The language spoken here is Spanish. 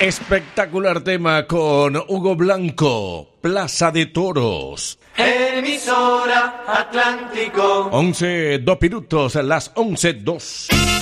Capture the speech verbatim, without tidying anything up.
Espectacular tema con Hugo Blanco, Plaza de Toros. Emisora Atlántico. once, dos minutos, las once, dos.